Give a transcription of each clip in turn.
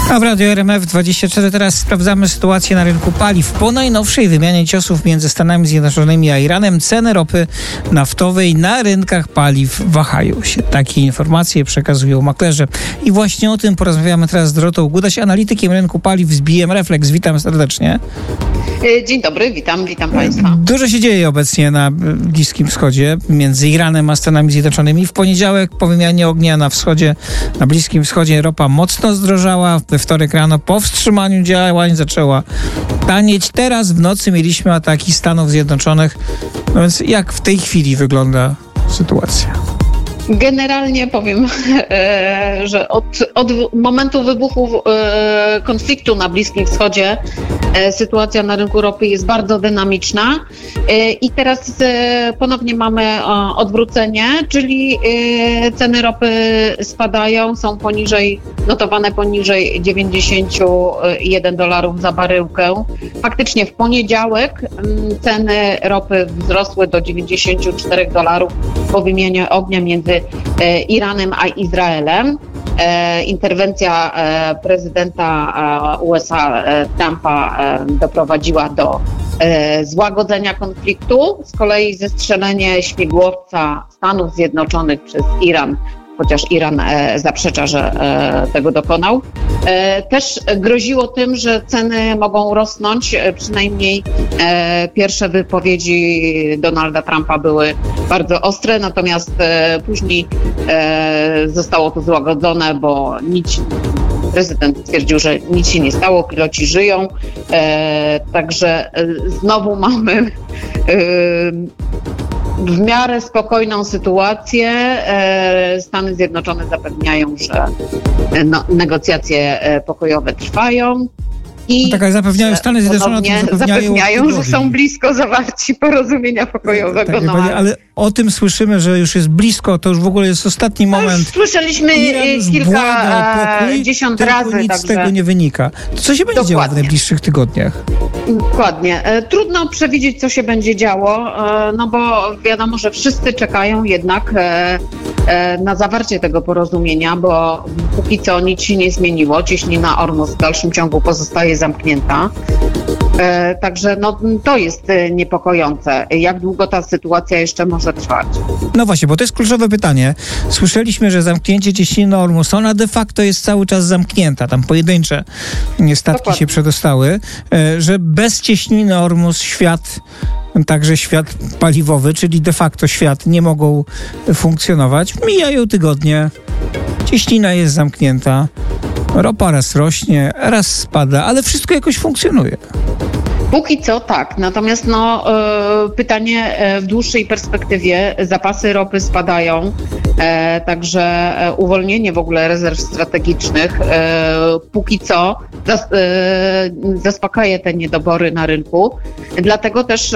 A w Radio RMF24 teraz sprawdzamy sytuację na rynku paliw. Po najnowszej wymianie ciosów między Stanami Zjednoczonymi a Iranem ceny ropy naftowej na rynkach paliw wahają się. Takie informacje przekazują maklerze. I właśnie o tym porozmawiamy teraz z Dorotą Gudaś, analitykiem rynku paliw z BM Reflex. Witam serdecznie. Dzień dobry, witam Państwa. Dużo się dzieje obecnie na Bliskim Wschodzie między Iranem a Stanami Zjednoczonymi. W poniedziałek po wymianie ognia na Bliskim Wschodzie ropa mocno zdrożała. We wtorek rano po wstrzymaniu działań zaczęła tanieć. Teraz w nocy mieliśmy ataki Stanów Zjednoczonych. No więc jak w tej chwili wygląda sytuacja? Generalnie powiem, że od momentu wybuchu konfliktu na Bliskim Wschodzie sytuacja na rynku ropy jest bardzo dynamiczna i teraz ponownie mamy odwrócenie, czyli ceny ropy spadają, są notowane poniżej $91 za baryłkę. Faktycznie w poniedziałek ceny ropy wzrosły do $94 po wymianie ognia między Iranem a Izraelem. Interwencja prezydenta USA Trumpa doprowadziła do złagodzenia konfliktu. Z kolei zestrzelenie śmigłowca Stanów Zjednoczonych przez Iran, chociaż Iran zaprzecza, że tego dokonał, też groziło tym, że ceny mogą rosnąć. Przynajmniej pierwsze wypowiedzi Donalda Trumpa były bardzo ostre, natomiast później zostało to złagodzone, bo prezydent stwierdził, że nic się nie stało, piloci żyją, także znowu mamy w miarę spokojną sytuację. Stany Zjednoczone zapewniają, że negocjacje pokojowe trwają. I Stany Zjednoczone zapewniają, że są blisko zawarci porozumienia pokojowego. Ale o tym słyszymy, że już jest blisko, to już w ogóle jest ostatni moment. Słyszeliśmy kilkadziesiąt razy. Nic z tego nie wynika. To co się będzie działo w najbliższych tygodniach? Dokładnie. Trudno przewidzieć, co się będzie działo, no bo wiadomo, że wszyscy czekają jednak na zawarcie tego porozumienia, bo póki co nic się nie zmieniło. Cieśnina Ormus w dalszym ciągu pozostaje zamknięta. Także to jest niepokojące. Jak długo ta sytuacja jeszcze może trwać? No właśnie, bo to jest kluczowe pytanie. Słyszeliśmy, że zamknięcie cieśniny Ormus, ona de facto jest cały czas zamknięta. Tam pojedyncze statki się przedostały, że bez cieśniny Ormus także świat paliwowy, czyli de facto świat, nie mogą funkcjonować. Mijają tygodnie, cieśnina jest zamknięta, ropa raz rośnie, raz spada, ale wszystko jakoś funkcjonuje. Póki co tak, natomiast pytanie w dłuższej perspektywie, zapasy ropy spadają, także uwolnienie w ogóle rezerw strategicznych póki co zaspokaja te niedobory na rynku, dlatego też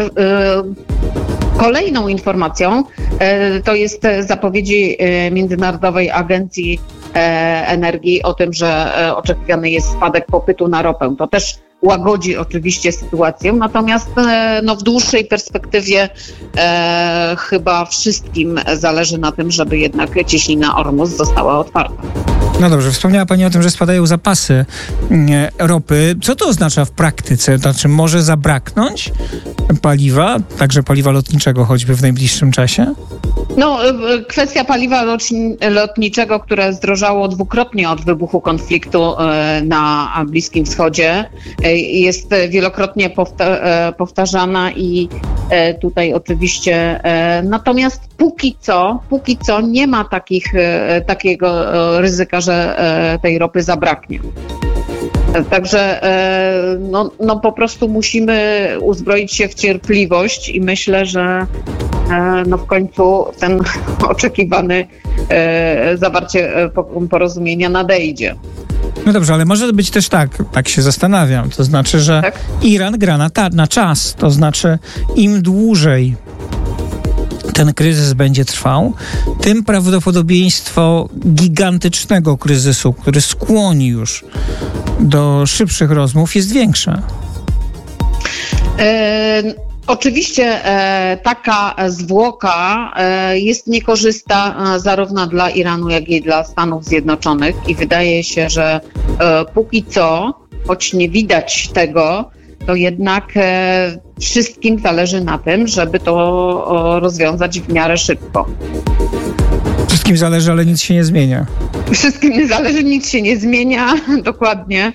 kolejną informacją to jest zapowiedzi Międzynarodowej Agencji Energii o tym, że oczekiwany jest spadek popytu na ropę. To też łagodzi oczywiście sytuację, natomiast w dłuższej perspektywie chyba wszystkim zależy na tym, żeby jednak cieśnina Ormus została otwarta. No dobrze, wspomniała Pani o tym, że spadają zapasy ropy. Co to oznacza w praktyce? Znaczy może zabraknąć paliwa, także paliwa lotniczego choćby w najbliższym czasie? Kwestia paliwa lotniczego, które zdrożało dwukrotnie od wybuchu konfliktu na Bliskim Wschodzie, jest wielokrotnie powtarzana i tutaj oczywiście natomiast póki co nie ma takiego ryzyka, że tej ropy zabraknie. Także po prostu musimy uzbroić się w cierpliwość i myślę, że w końcu ten oczekiwany zawarcie porozumienia nadejdzie. No dobrze, ale może być też tak się zastanawiam, to znaczy, że tak? Iran gra na czas, to znaczy im dłużej ten kryzys będzie trwał, tym prawdopodobieństwo gigantycznego kryzysu, który skłoni już do szybszych rozmów, jest większe. Oczywiście taka zwłoka jest niekorzystna zarówno dla Iranu, jak i dla Stanów Zjednoczonych i wydaje się, że póki co, choć nie widać tego, to jednak wszystkim zależy na tym, żeby to rozwiązać w miarę szybko. Wszystkim zależy, ale nic się nie zmienia. Wszystkim nie zależy, nic się nie zmienia, dokładnie.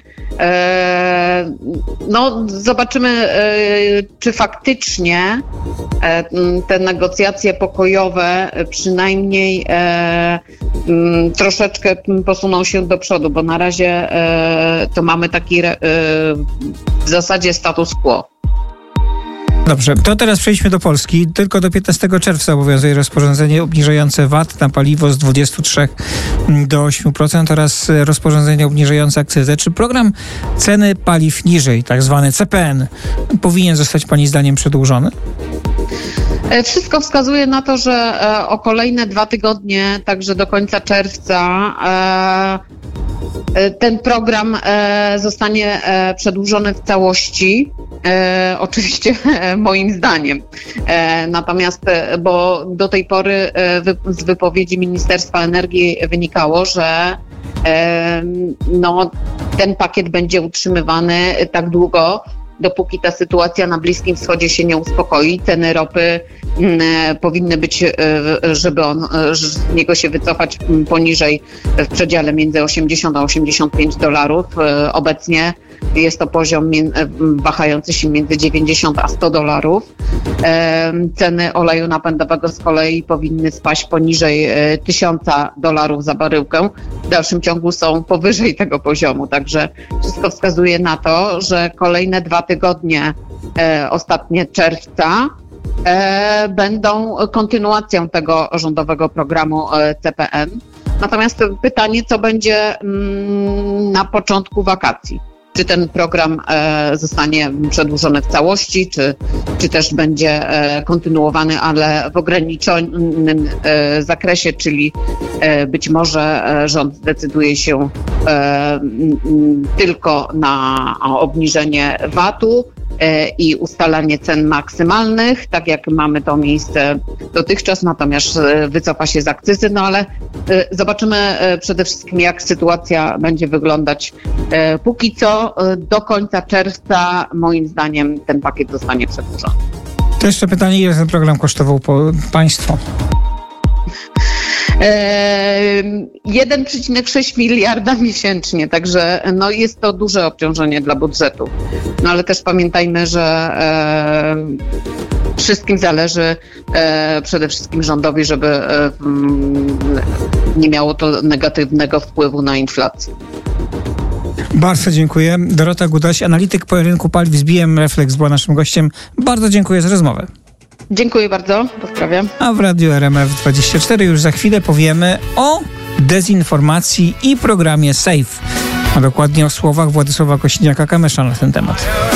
No, zobaczymy, czy faktycznie te negocjacje pokojowe przynajmniej troszeczkę posuną się do przodu, bo na razie to mamy taki w zasadzie status quo. Dobrze, to teraz przejdźmy do Polski. Tylko do 15 czerwca obowiązuje rozporządzenie obniżające VAT na paliwo z 23 do 8% oraz rozporządzenie obniżające akcyzę. Czy program ceny paliw niżej, tak zwany CPN, powinien zostać Pani zdaniem przedłużony? Wszystko wskazuje na to, że o kolejne 2 tygodnie, także do końca czerwca, ten program zostanie przedłużony w całości. Oczywiście moim zdaniem. Natomiast, bo do tej pory z wypowiedzi Ministerstwa Energii wynikało, że ten pakiet będzie utrzymywany tak długo, dopóki ta sytuacja na Bliskim Wschodzie się nie uspokoi. Ceny ropy powinny być, żeby z niego się wycofać poniżej, w przedziale między 80 a 85 dolarów. Obecnie jest to poziom wahający się między 90 a 100 dolarów. Ceny oleju napędowego z kolei powinny spaść poniżej 1000 dolarów za baryłkę. W dalszym ciągu są powyżej tego poziomu, także wszystko wskazuje na to, że kolejne 2 tygodnie, ostatnie czerwca, będą kontynuacją tego rządowego programu CPN. Natomiast pytanie, co będzie na początku wakacji? Czy ten program zostanie przedłużony w całości, czy też będzie kontynuowany, ale w ograniczonym zakresie, czyli być może rząd zdecyduje się tylko na obniżenie VAT-u i ustalanie cen maksymalnych, tak jak mamy to miejsce dotychczas, natomiast wycofa się z akcyzy, no ale zobaczymy przede wszystkim, jak sytuacja będzie wyglądać. Póki co do końca czerwca moim zdaniem ten pakiet zostanie przedłużony. To jeszcze pytanie, ile ten program kosztował państwo? 1,6 miliarda miesięcznie, także jest to duże obciążenie dla budżetu. No ale też pamiętajmy, że wszystkim zależy, przede wszystkim rządowi, żeby nie miało to negatywnego wpływu na inflację. Bardzo dziękuję. Dorota Gudaś, analityk po rynku paliw z BM Reflex, była naszym gościem. Bardzo dziękuję za rozmowę. Dziękuję bardzo, pozdrawiam. A w Radiu RMF24 już za chwilę powiemy o dezinformacji i programie SAFE, a dokładnie o słowach Władysława Kosiniaka-Kamysza na ten temat.